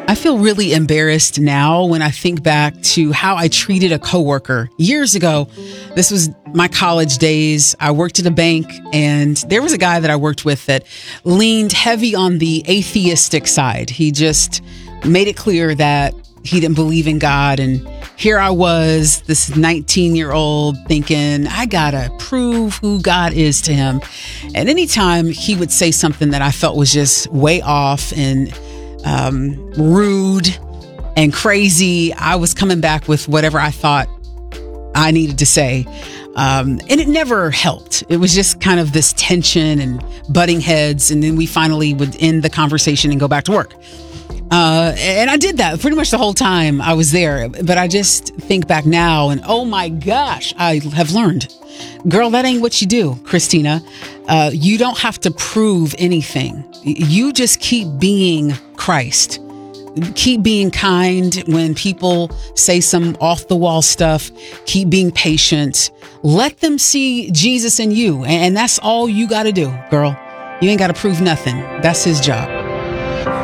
I feel really embarrassed now when I think back to how I treated a coworker years ago. This was my college days. I worked at a bank, and there was a guy that I worked with that leaned heavy on the atheistic side. He just made it clear that he didn't believe in God. And here I was, this 19-year-old thinking, I gotta prove who God is to him. And anytime he would say something that I felt was just way off and rude and crazy, I was coming back with whatever I thought I needed to say. And it never helped. It was just kind of this tension and butting heads. And then we finally would end the conversation and go back to work. And I did that pretty much the whole time I was there. But I just think back now and, oh my gosh, I have learned. Girl, that ain't what you do, Christina. You don't have to prove anything. You just keep being Christ. Keep being kind when people say some off-the-wall stuff. Keep being patient. Let them see Jesus in you. And that's all you got to do, girl. You ain't got to prove nothing. That's his job.